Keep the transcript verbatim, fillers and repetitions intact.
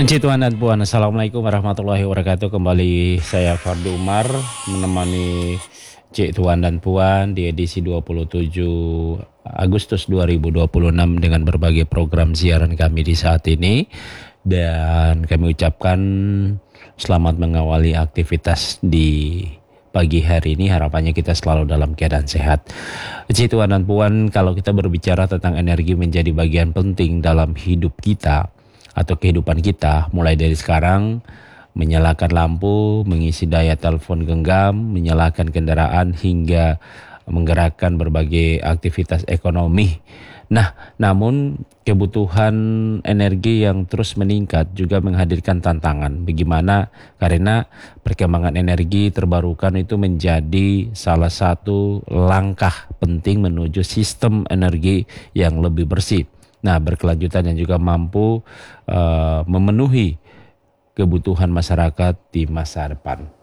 Puji Tuhan dan Puan, Assalamualaikum warahmatullahi wabarakatuh. Kembali saya Fardu Umar menemani Cik Tuan dan Puan di edisi dua puluh tujuh Agustus dua ribu dua puluh enam dengan berbagai program siaran kami di saat ini. Dan kami ucapkan selamat mengawali aktivitas di pagi hari ini. Harapannya kita selalu dalam keadaan sehat. Cik Tuan dan Puan, kalau kita berbicara tentang energi menjadi bagian penting dalam hidup kita atau kehidupan kita, mulai dari sekarang menyalakan lampu, mengisi daya telepon genggam, menyalakan kendaraan hingga menggerakkan berbagai aktivitas ekonomi. Nah, namun kebutuhan energi yang terus meningkat juga menghadirkan tantangan. Bagaimana? Karena perkembangan energi terbarukan itu menjadi salah satu langkah penting menuju sistem energi yang lebih bersih. Nah, berkelanjutan yang juga mampu uh, memenuhi kebutuhan masyarakat di masa depan.